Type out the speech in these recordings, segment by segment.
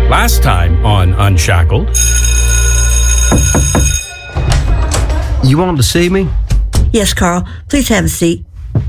Last time on Unshackled. You wanted to see me? Yes, Carl. Please have a seat.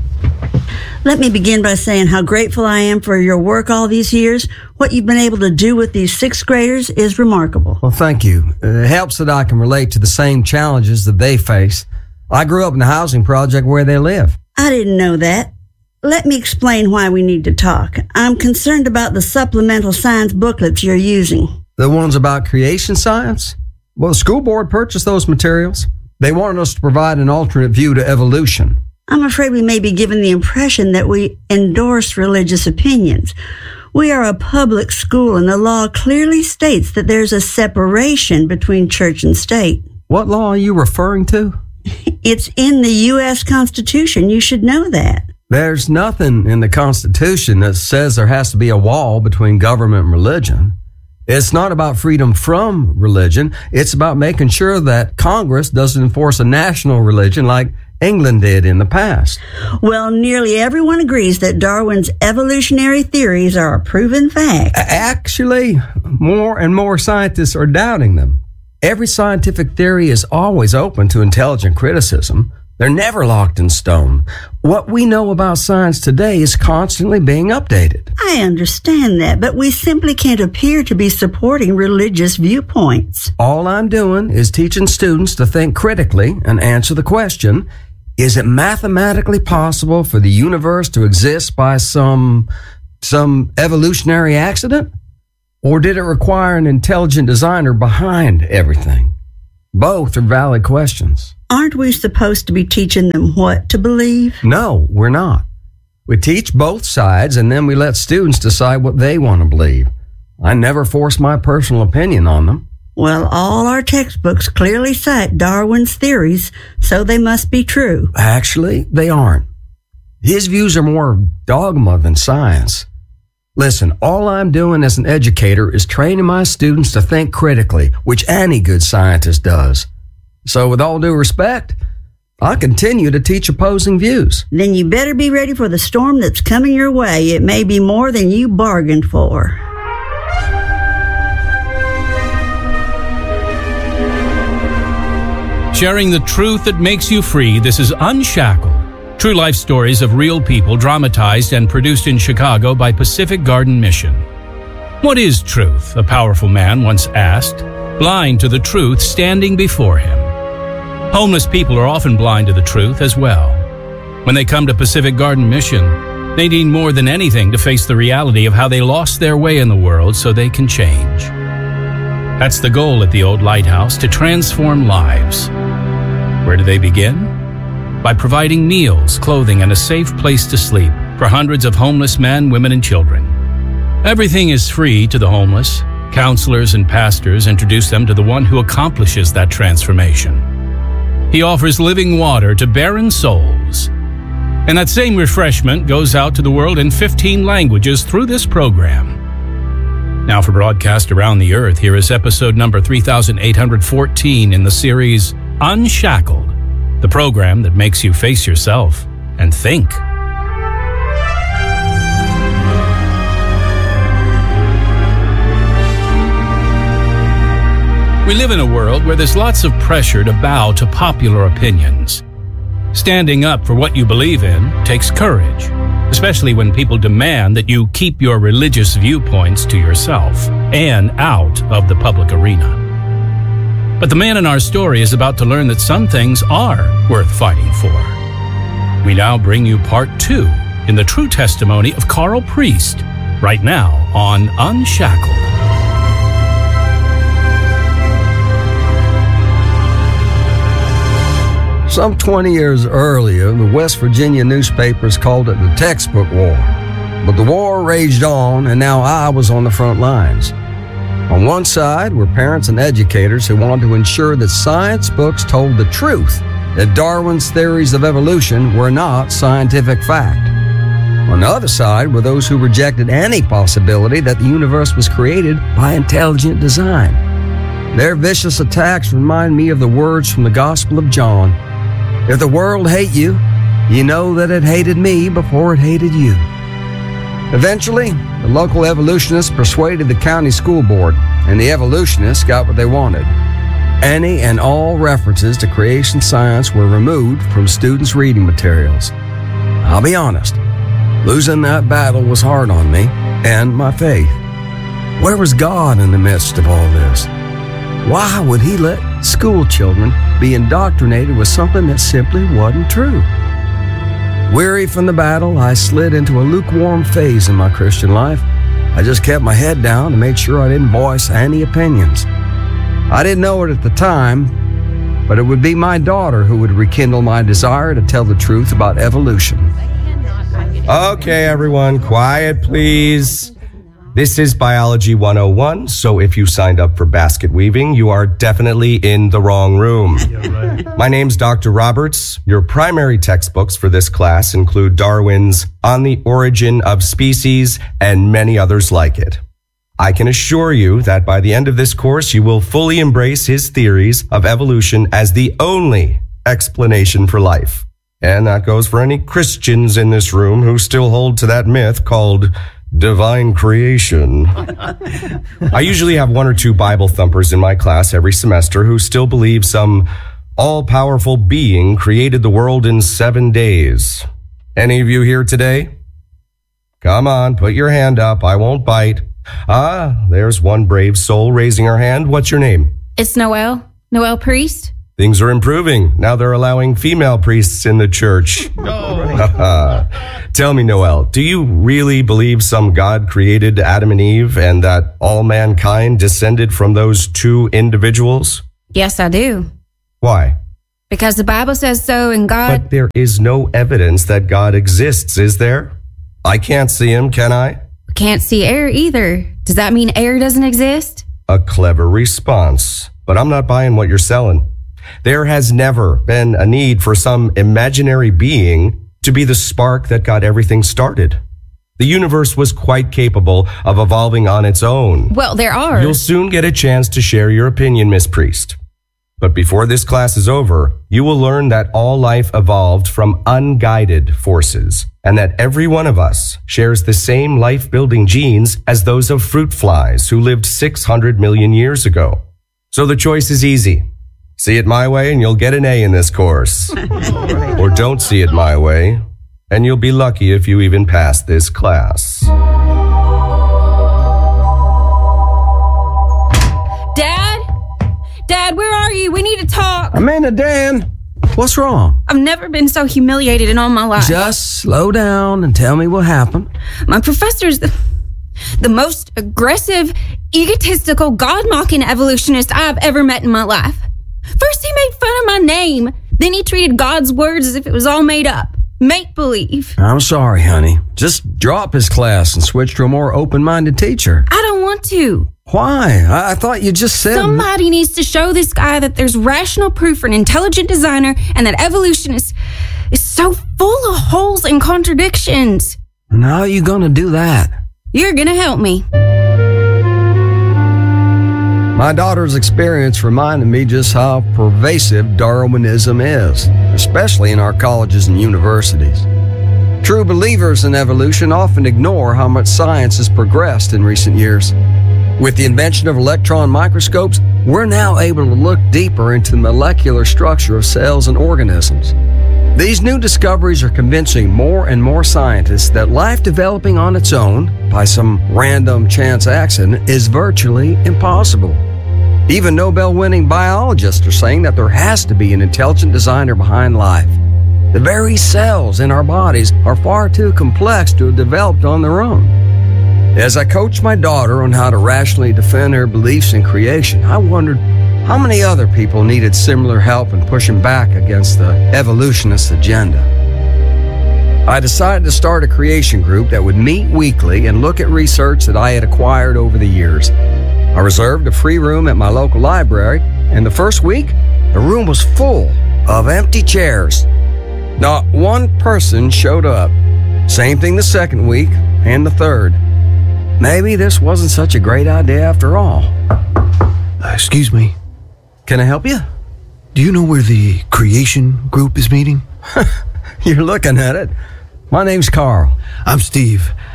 Let me begin by saying how grateful I am for your work all these years. What you've been able to do with these sixth graders is remarkable. Well, thank you. It helps that I can relate to the same challenges that they face. I grew up in the housing project where they live. I didn't know that. Let me explain why we need to talk. I'm concerned about the supplemental science booklets you're using. The ones about creation science? Well, the school board purchased those materials. They wanted us to provide an alternate view to evolution. I'm afraid we may be given the impression that we endorse religious opinions. We are a public school, and the law clearly states that there's a separation between church and state. What law are you referring to? It's in the U.S. Constitution. You should know that. There's nothing in the Constitution that says there has to be a wall between government and religion. It's not about freedom from religion. It's about making sure that Congress doesn't enforce a national religion like England did in the past. Well, nearly everyone agrees that Darwin's evolutionary theories are a proven fact. Actually, more and more scientists are doubting them. Every scientific theory is always open to intelligent criticism. They're never locked in stone. What we know about science today is constantly being updated. I understand that, but we simply can't appear to be supporting religious viewpoints. All I'm doing is teaching students to think critically and answer the question, is it mathematically possible for the universe to exist by some evolutionary accident? Or did it require an intelligent designer behind everything? Both are valid questions. Aren't we supposed to be teaching them what to believe? No, we're not. We teach both sides, and then we let students decide what they want to believe. I never force my personal opinion on them. Well, all our textbooks clearly cite Darwin's theories, so they must be true. Actually, they aren't. His views are more dogma than science. Listen, all I'm doing as an educator is training my students to think critically, which any good scientist does. So with all due respect, I'll continue to teach opposing views. Then you better be ready for the storm that's coming your way. It may be more than you bargained for. Sharing the truth that makes you free, this is Unshackled. True life stories of real people dramatized and produced in Chicago by Pacific Garden Mission. What is truth? A powerful man once asked, blind to the truth standing before him. Homeless people are often blind to the truth as well. When they come to Pacific Garden Mission, they need more than anything to face the reality of how they lost their way in the world so they can change. That's the goal at the old lighthouse, to transform lives. Where do they begin? By providing meals, clothing, and a safe place to sleep for hundreds of homeless men, women, and children. Everything is free to the homeless. Counselors and pastors introduce them to the one who accomplishes that transformation. He offers living water to barren souls. And that same refreshment goes out to the world in 15 languages through this program. Now for broadcast around the earth, here is episode number 3814 in the series Unshackled, the program that makes you face yourself and think. We live in a world where there's lots of pressure to bow to popular opinions. Standing up for what you believe in takes courage, especially when people demand that you keep your religious viewpoints to yourself and out of the public arena. But the man in our story is about to learn that some things are worth fighting for. We now bring you part 2 in the true testimony of Carl Priest, right now on Unshackled. Some 20 years earlier, the West Virginia newspapers called it the textbook war. But the war raged on, and now I was on the front lines. On one side were parents and educators who wanted to ensure that science books told the truth, that Darwin's theories of evolution were not scientific fact. On the other side were those who rejected any possibility that the universe was created by intelligent design. Their vicious attacks remind me of the words from the Gospel of John. If the world hate you, you know that it hated me before it hated you. Eventually, the local evolutionists persuaded the county school board, and the evolutionists got what they wanted. Any and all references to creation science were removed from students' reading materials. I'll be honest, losing that battle was hard on me and my faith. Where was God in the midst of all this? Why would he let school children be indoctrinated with something that simply wasn't true? Weary from the battle, I slid into a lukewarm phase in my Christian life. I just kept my head down and made sure I didn't voice any opinions. I didn't know it at the time, but it would be my daughter who would rekindle my desire to tell the truth about evolution. Okay, everyone, quiet, please. This is Biology 101, so if you signed up for basket weaving, you are definitely in the wrong room. My name's Dr. Roberts. Your primary textbooks for this class include Darwin's On the Origin of Species and many others like it. I can assure you that by the end of this course, you will fully embrace his theories of evolution as the only explanation for life. And that goes for any Christians in this room who still hold to that myth called divine creation. I usually have one or two Bible thumpers in my class every semester who still believe some all-powerful being created the world in 7 days. Any of you here today? Come on, put your hand up. I won't bite. Ah, there's one brave soul raising her hand. What's your name? It's Noelle. Noelle Priest. Things are improving. Now they're allowing female priests in the church. Tell me, Noelle, do you really believe some God created Adam and Eve and that all mankind descended from those two individuals? Yes, I do. Why? Because the Bible says so, and God... But there is no evidence that God exists, is there? I can't see him, can I? Can't see air either. Does that mean air doesn't exist? A clever response, but I'm not buying what you're selling. There has never been a need for some imaginary being to be the spark that got everything started. The universe was quite capable of evolving on its own. Well, there are. You'll soon get a chance to share your opinion, Miss Priest. But before this class is over, you will learn that all life evolved from unguided forces, and that every one of us shares the same life-building genes as those of fruit flies who lived 600 million years ago. So the choice is easy. See it my way and you'll get an A in this course. Or don't see it my way, and you'll be lucky if you even pass this class. Dad, where are you? We need to talk. Amanda, Dan, what's wrong? I've never been so humiliated in all my life. Just slow down and tell me what happened. My professor's the most aggressive, egotistical, God-mocking evolutionist I've ever met in my life. First, he made fun of my name. Then he treated God's words as if it was all made up. Make-believe. I'm sorry, honey. Just drop his class and switch to a more open-minded teacher. I don't want to. Why? I thought you just said... Somebody needs to show this guy that there's rational proof for an intelligent designer and that evolution is so full of holes and contradictions. And how are you going to do that? You're going to help me. My daughter's experience reminded me just how pervasive Darwinism is, especially in our colleges and universities. True believers in evolution often ignore how much science has progressed in recent years. With the invention of electron microscopes, we're now able to look deeper into the molecular structure of cells and organisms. These new discoveries are convincing more and more scientists that life developing on its own, by some random chance accident, is virtually impossible. Even Nobel-winning biologists are saying that there has to be an intelligent designer behind life. The very cells in our bodies are far too complex to have developed on their own. As I coached my daughter on how to rationally defend her beliefs in creation, I wondered how many other people needed similar help in pushing back against the evolutionist agenda. I decided to start a creation group that would meet weekly and look at research that I had acquired over the years. I reserved a free room at my local library, and the first week, the room was full of empty chairs. Not one person showed up. Same thing the second week and the third. Maybe this wasn't such a great idea after all. Excuse me. Can I help you? Do you know where the creation group is meeting? You're looking at it. My name's Carl. I'm Steve.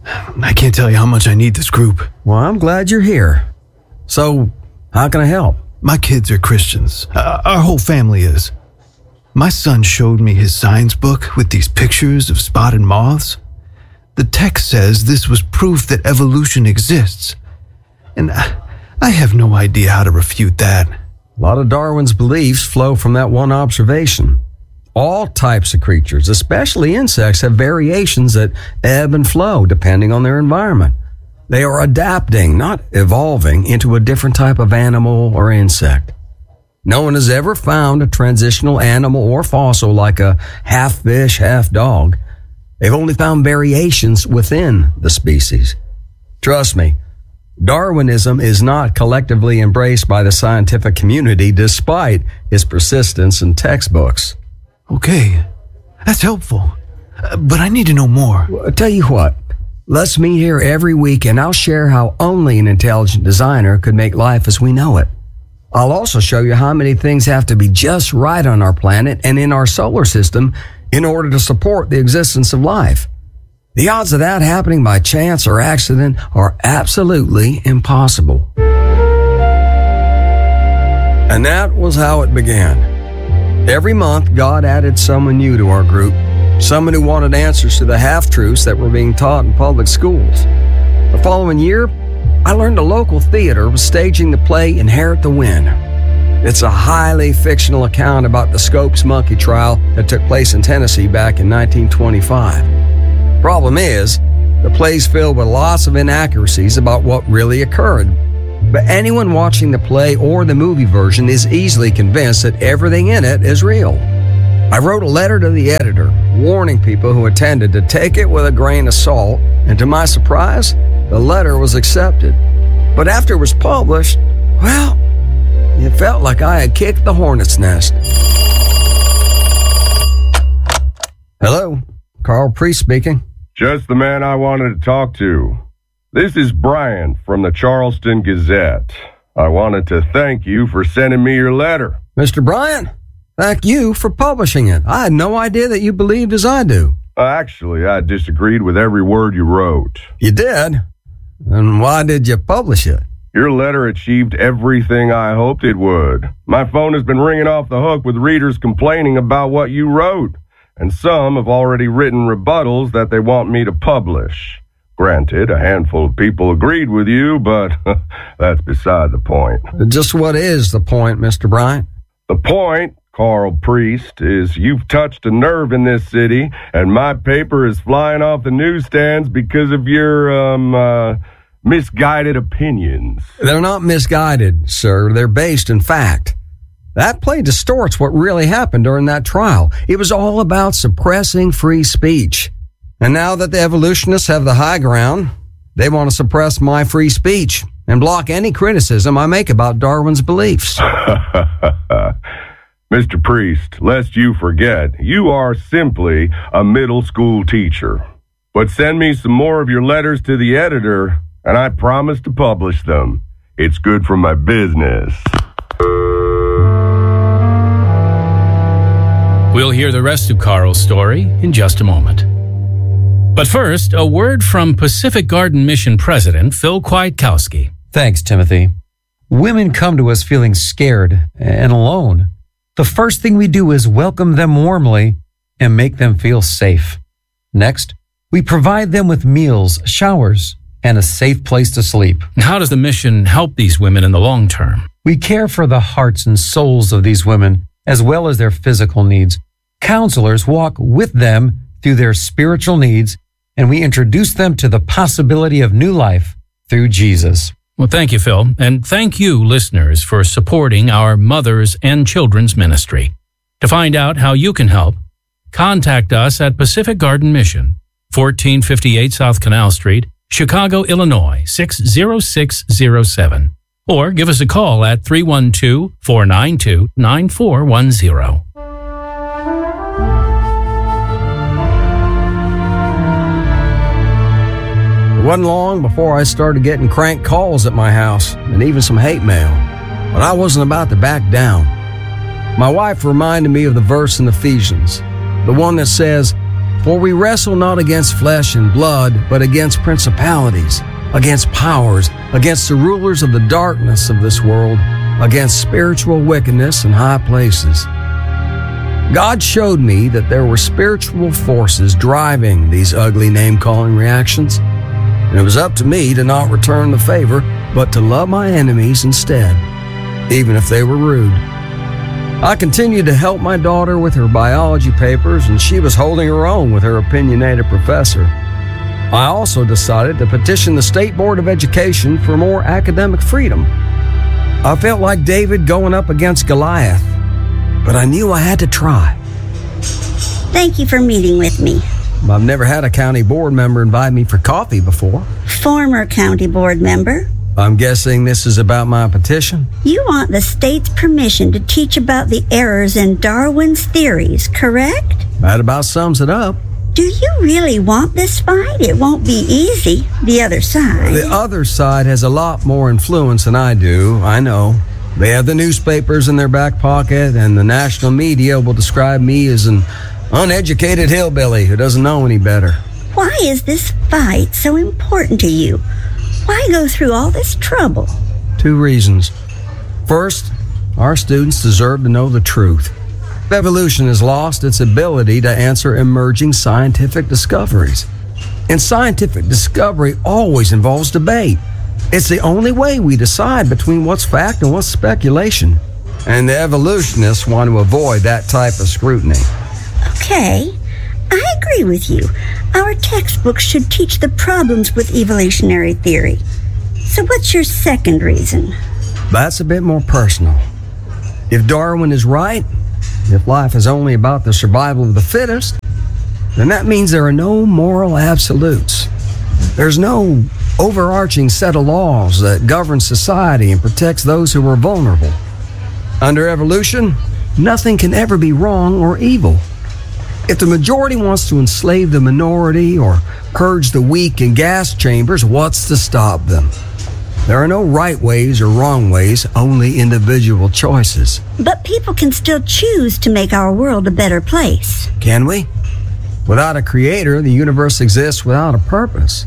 I can't tell you how much I need this group. Well, I'm glad you're here. So, how can I help? My kids are Christians. Our whole family is. My son showed me his science book with these pictures of spotted moths. The text says this was proof that evolution exists. And I have no idea how to refute that. A lot of Darwin's beliefs flow from that one observation. All types of creatures, especially insects, have variations that ebb and flow depending on their environment. They are adapting, not evolving, into a different type of animal or insect. No one has ever found a transitional animal or fossil like a half fish, half dog. They've only found variations within the species. Trust me, Darwinism is not collectively embraced by the scientific community despite its persistence in textbooks. Okay, that's helpful. But I need to know more. Well, tell you what, let's meet here every week and I'll share how only an intelligent designer could make life as we know it. I'll also show you how many things have to be just right on our planet and in our solar system in order to support the existence of life. The odds of that happening by chance or accident are absolutely impossible. And that was how it began. Every month, God added someone new to our group, someone who wanted answers to the half-truths that were being taught in public schools. The following year, I learned a local theater was staging the play Inherit the Wind. It's a highly fictional account about the Scopes monkey trial that took place in Tennessee back in 1925. Problem is, the play's filled with lots of inaccuracies about what really occurred. But anyone watching the play or the movie version is easily convinced that everything in it is real. I wrote a letter to the editor, warning people who attended to take it with a grain of salt, and to my surprise, the letter was accepted. But after it was published, well, it felt like I had kicked the hornet's nest. Hello, Carl Priest speaking. Just the man I wanted to talk to. This is Brian from the Charleston Gazette. I wanted to thank you for sending me your letter. Mr. Brian, thank you for publishing it. I had no idea that you believed as I do. Actually, I disagreed with every word you wrote. You did? And why did you publish it? Your letter achieved everything I hoped it would. My phone has been ringing off the hook with readers complaining about what you wrote, and some have already written rebuttals that they want me to publish. Granted, a handful of people agreed with you, but that's beside the point. Just what is the point, Mr. Bryant? The point, Carl Priest, is you've touched a nerve in this city, and my paper is flying off the newsstands because of your, misguided opinions. They're not misguided, sir. They're based in fact. That play distorts what really happened during that trial. It was all about suppressing free speech. And now that the evolutionists have the high ground, they want to suppress my free speech and block any criticism I make about Darwin's beliefs. Mr. Priest, lest you forget, you are simply a middle school teacher. But send me some more of your letters to the editor, and I promise to publish them. It's good for my business. We'll hear the rest of Carl's story in just a moment. But first, a word from Pacific Garden Mission President Phil Kwiatkowski. Thanks, Timothy. Women come to us feeling scared and alone. The first thing we do is welcome them warmly and make them feel safe. Next, we provide them with meals, showers, and a safe place to sleep. How does the mission help these women in the long term? We care for the hearts and souls of these women, as well as their physical needs. Counselors walk with them through their spiritual needs, and we introduce them to the possibility of new life through Jesus. Well, thank you, Phil. And thank you, listeners, for supporting our mothers and children's ministry. To find out how you can help, contact us at Pacific Garden Mission, 1458 South Canal Street, Chicago, Illinois, 60607. Or give us a call at 312-492-9410. It wasn't long before I started getting crank calls at my house and even some hate mail, but I wasn't about to back down. My wife reminded me of the verse in Ephesians, the one that says, For we wrestle not against flesh and blood, but against principalities, against powers, against the rulers of the darkness of this world, against spiritual wickedness in high places. God showed me that there were spiritual forces driving these ugly name-calling reactions, and it was up to me to not return the favor, but to love my enemies instead, even if they were rude. I continued to help my daughter with her biology papers, and she was holding her own with her opinionated professor. I also decided to petition the State Board of Education for more academic freedom. I felt like David going up against Goliath, but I knew I had to try. Thank you for meeting with me. I've never had a county board member invite me for coffee before. Former county board member. I'm guessing this is about my petition? You want the state's permission to teach about the errors in Darwin's theories, correct? That about sums it up. Do you really want this fight? It won't be easy. The other side. The other side has a lot more influence than I do, I know. They have the newspapers in their back pocket, and the national media will describe me as an uneducated hillbilly who doesn't know any better. Why is this fight so important to you? Why go through all this trouble? 2 reasons. First, our students deserve to know the truth. Evolution has lost its ability to answer emerging scientific discoveries. And scientific discovery always involves debate. It's the only way we decide between what's fact and what's speculation. And the evolutionists want to avoid that type of scrutiny. Okay, I agree with you. Our textbooks should teach the problems with evolutionary theory. So what's your second reason? That's a bit more personal. If Darwin is right, if life is only about the survival of the fittest, then that means there are no moral absolutes. There's no overarching set of laws that govern society and protects those who are vulnerable. Under evolution, nothing can ever be wrong or evil. If the majority wants to enslave the minority or purge the weak in gas chambers, what's to stop them? There are no right ways or wrong ways, only individual choices. But people can still choose to make our world a better place. Can we? Without a creator, the universe exists without a purpose.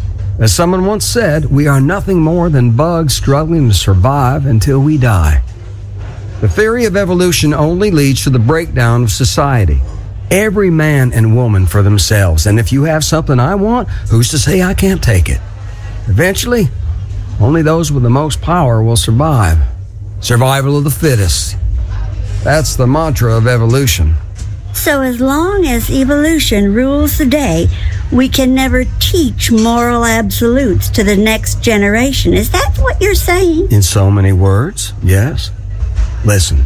As someone once said, we are nothing more than bugs struggling to survive until we die. The theory of evolution only leads to the breakdown of society. Every man and woman for themselves, and if you have something I want, who's to say I can't take it? Eventually, only those with the most power will survive. Survival of the fittest. That's the mantra of evolution. So as long as evolution rules the day, we can never teach moral absolutes to the next generation. Is that what you're saying? In so many words, yes. Listen,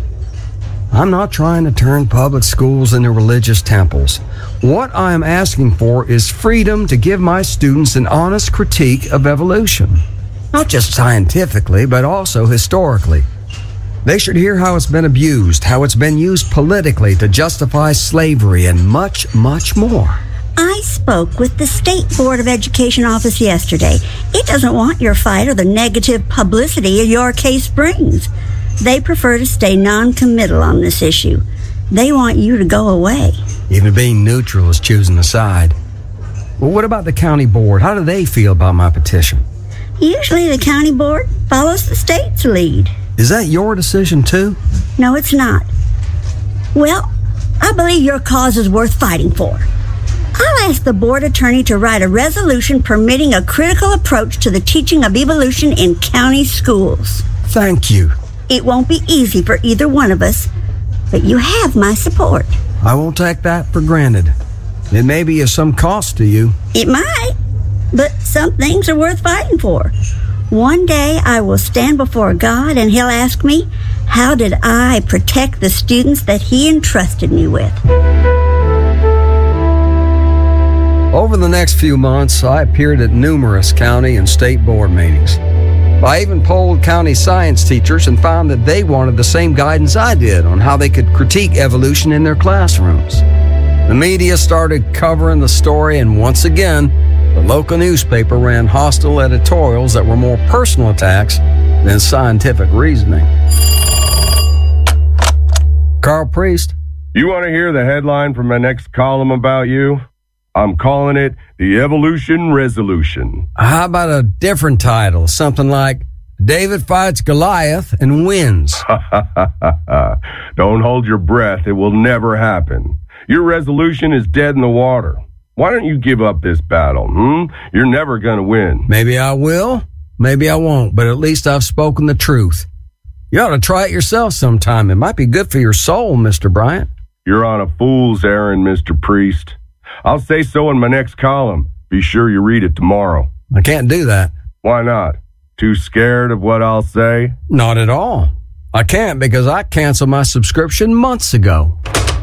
I'm not trying to turn public schools into religious temples. What I am asking for is freedom to give my students an honest critique of evolution. Not just scientifically, but also historically. They should hear how it's been abused, how it's been used politically to justify slavery, and much, much more. I spoke with the State Board of Education office yesterday. It doesn't want your fight or the negative publicity your case brings. They prefer to stay non-committal on this issue. They want you to go away. Even being neutral is choosing a side. Well, what about the county board? How do they feel about my petition? Usually the county board follows the state's lead. Is that your decision too? No, it's not. Well, I believe your cause is worth fighting for. I'll ask the board attorney to write a resolution permitting a critical approach to the teaching of evolution in county schools. Thank you. It won't be easy for either one of us, but you have my support. I won't take that for granted. It may be of some cost to you. It might, but some things are worth fighting for. One day I will stand before God and He'll ask me, how did I protect the students that He entrusted me with? Over the next few months, I appeared at numerous county and state board meetings. I even polled county science teachers and found that they wanted the same guidance I did on how they could critique evolution in their classrooms. The media started covering the story, and once again, the local newspaper ran hostile editorials that were more personal attacks than scientific reasoning. Carl Priest. You want to hear the headline from my next column about you? I'm calling it the Evolution Resolution. How about a different title? Something like David Fights Goliath and Wins. Don't hold your breath. It will never happen. Your resolution is dead in the water. Why don't you give up this battle? You're never going to win. Maybe I will, maybe I won't, but at least I've spoken the truth. You ought to try it yourself sometime. It might be good for your soul, Mr. Bryant. You're on a fool's errand, Mr. Priest. I'll say so in my next column. Be sure you read it tomorrow. I can't do that. Why not? Too scared of what I'll say? Not at all. I can't because I canceled my subscription months ago.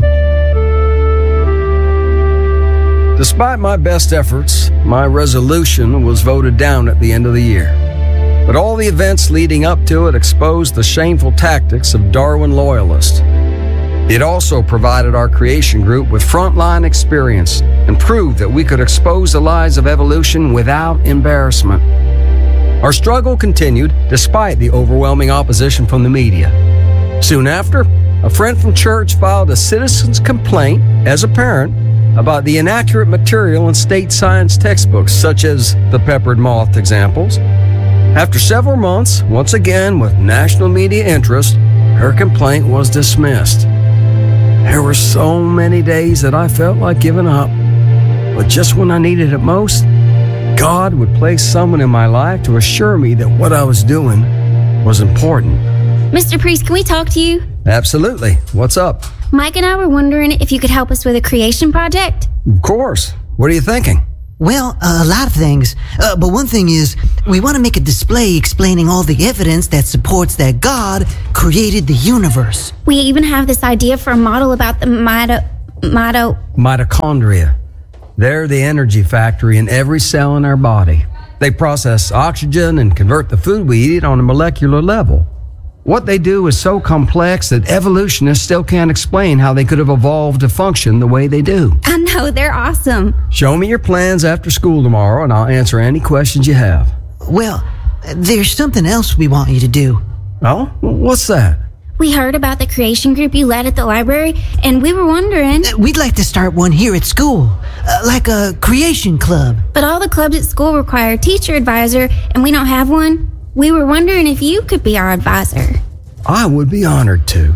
Despite my best efforts, my resolution was voted down at the end of the year. But all the events leading up to it exposed the shameful tactics of Darwin loyalists. It also provided our creation group with frontline experience and proved that we could expose the lies of evolution without embarrassment. Our struggle continued despite the overwhelming opposition from the media. Soon after, a friend from church filed a citizen's complaint as a parent about the inaccurate material in state science textbooks, such as the peppered moth examples. After several months, once again with national media interest, her complaint was dismissed. There were so many days that I felt like giving up. But just when I needed it most, God would place someone in my life to assure me that what I was doing was important. Mr. Priest, can we talk to you? Absolutely. What's up? Mike and I were wondering if you could help us with a creation project. Of course. What are you thinking? Well, a lot of things. But one thing is, we want to make a display explaining all the evidence that supports that God created the universe. We even have this idea for a model about the mitochondria. They're the energy factory in every cell in our body. They process oxygen and convert the food we eat on a molecular level. What they do is so complex that evolutionists still can't explain how they could have evolved to function the way they do. I know, they're awesome. Show me your plans after school tomorrow and I'll answer any questions you have. Well, there's something else we want you to do. Oh? What's that? We heard about the creation group you led at the library, and we were wondering... We'd like to start one here at school, like a creation club. But all the clubs at school require a teacher advisor, and we don't have one. We were wondering if you could be our advisor. I would be honored to.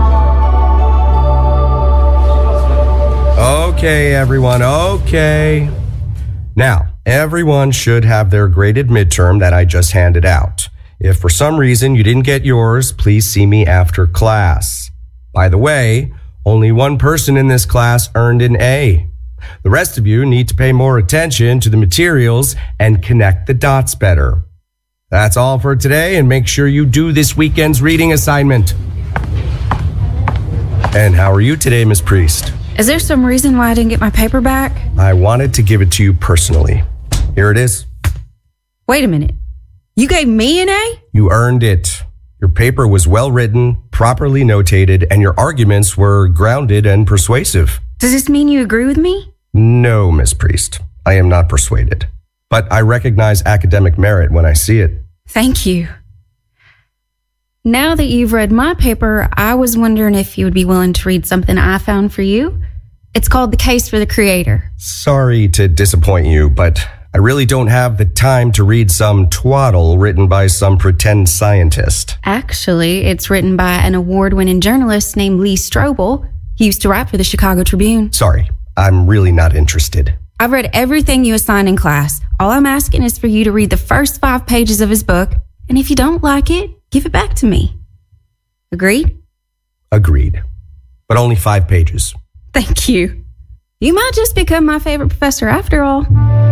Okay, everyone, okay. Now, everyone should have their graded midterm that I just handed out. If for some reason you didn't get yours, please see me after class. By the way, only one person in this class earned an A. The rest of you need to pay more attention to the materials and connect the dots better. That's all for today, and make sure you do this weekend's reading assignment. And how are you today, Miss Priest? Is there some reason why I didn't get my paper back? I wanted to give it to you personally. Here it is. Wait a minute. You gave me an A? You earned it. Your paper was well written, properly notated, and your arguments were grounded and persuasive. Does this mean you agree with me? No, Miss Priest. I am not persuaded. But I recognize academic merit when I see it. Thank you. Now that you've read my paper, I was wondering if you would be willing to read something I found for you. It's called The Case for the Creator. Sorry to disappoint you, but I really don't have the time to read some twaddle written by some pretend scientist. Actually, it's written by an award-winning journalist named Lee Strobel. He used to write for the Chicago Tribune. Sorry, I'm really not interested. I've read everything you assigned in class. All I'm asking is for you to read the first 5 pages of his book, and if you don't like it, give it back to me. Agreed? Agreed. But only 5 pages. Thank you. You might just become my favorite professor after all.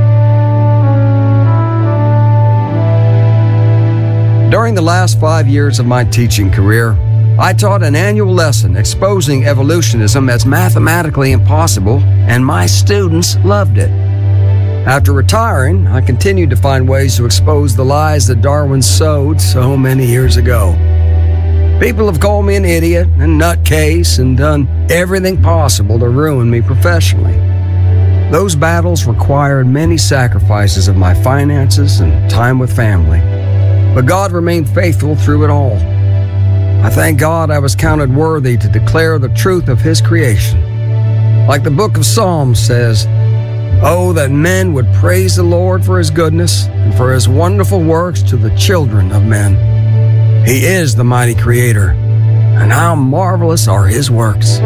During the last 5 years of my teaching career, I taught an annual lesson exposing evolutionism as mathematically impossible, and my students loved it. After retiring, I continued to find ways to expose the lies that Darwin sowed so many years ago. People have called me an idiot and nutcase and done everything possible to ruin me professionally. Those battles required many sacrifices of my finances and time with family, but God remained faithful through it all. I thank God I was counted worthy to declare the truth of His creation. Like the book of Psalms says, Oh, that men would praise the Lord for his goodness and for his wonderful works to the children of men. He is the mighty creator, and how marvelous are his works.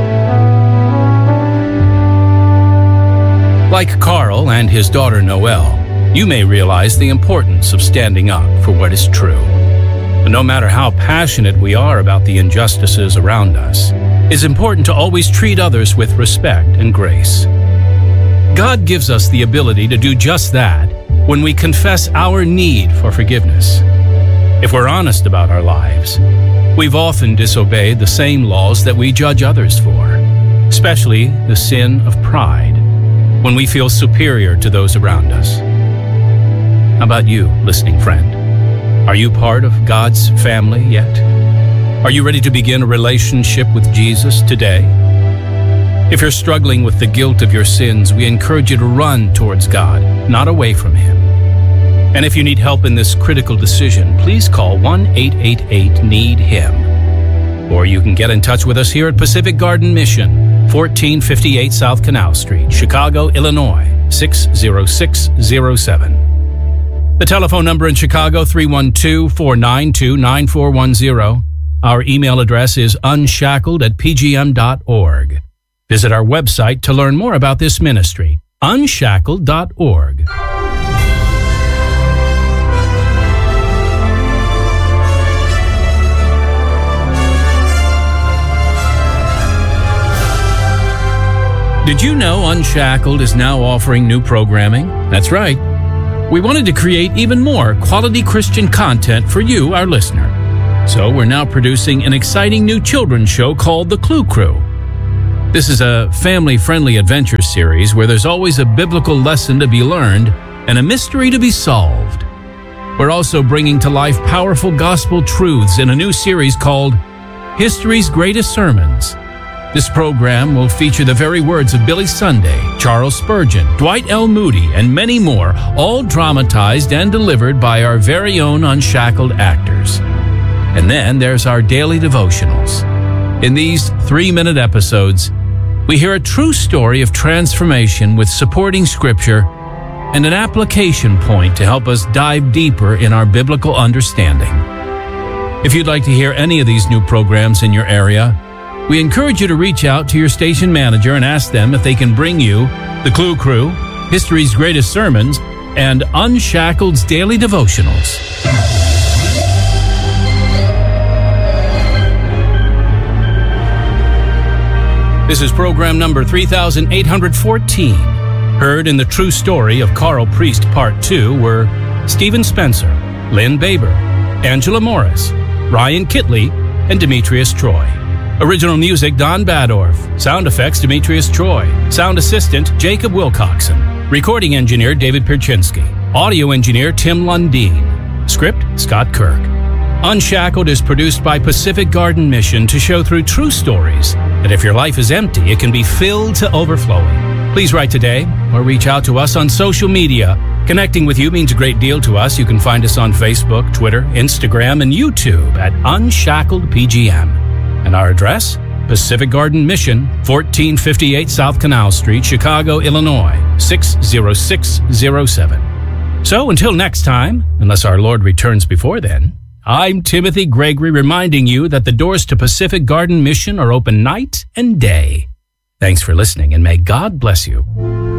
Like Carl and his daughter Noelle, you may realize the importance of standing up for what is true. But no matter how passionate we are about the injustices around us, it's important to always treat others with respect and grace. God gives us the ability to do just that when we confess our need for forgiveness. If we're honest about our lives, we've often disobeyed the same laws that we judge others for, especially the sin of pride, when we feel superior to those around us. How about you, listening friend? Are you part of God's family yet? Are you ready to begin a relationship with Jesus today? If you're struggling with the guilt of your sins, we encourage you to run towards God, not away from Him. And if you need help in this critical decision, please call 1-888-NEED-HIM. Or you can get in touch with us here at Pacific Garden Mission, 1458 South Canal Street, Chicago, Illinois, 60607. The telephone number in Chicago, 312-492-9410. Our email address is unshackled@pgm.org. Visit our website to learn more about this ministry, unshackled.org. Did you know Unshackled is now offering new programming? That's right. We wanted to create even more quality Christian content for you, our listener. So we're now producing an exciting new children's show called The Clue Crew. This is a family-friendly adventure series where there's always a biblical lesson to be learned and a mystery to be solved. We're also bringing to life powerful gospel truths in a new series called History's Greatest Sermons. This program will feature the very words of Billy Sunday, Charles Spurgeon, Dwight L. Moody, and many more, all dramatized and delivered by our very own Unshackled actors. And then there's our daily devotionals. In these 3-minute episodes, we hear a true story of transformation with supporting scripture and an application point to help us dive deeper in our biblical understanding. If you'd like to hear any of these new programs in your area, we encourage you to reach out to your station manager and ask them if they can bring you The Clue Crew, History's Greatest Sermons, and Unshackled's Daily Devotionals. This is program number 3814. Heard in the true story of Carl Priest Part 2 were Stephen Spencer, Lynn Baber, Angela Morris, Ryan Kitley, and Demetrius Troy. Original music, Don Badorf. Sound effects, Demetrius Troy. Sound assistant, Jacob Wilcoxon. Recording engineer, David Perchinsky. Audio engineer, Tim Lundeen. Script, Scott Kirk. Unshackled is produced by Pacific Garden Mission to show through true stories that if your life is empty, it can be filled to overflowing. Please write today or reach out to us on social media. Connecting with you means a great deal to us. You can find us on Facebook, Twitter, Instagram, and YouTube at Unshackled PGM. And our address, Pacific Garden Mission, 1458 South Canal Street, Chicago, Illinois, 60607. So until next time, unless our Lord returns before then, I'm Timothy Gregory reminding you that the doors to Pacific Garden Mission are open night and day. Thanks for listening, and may God bless you.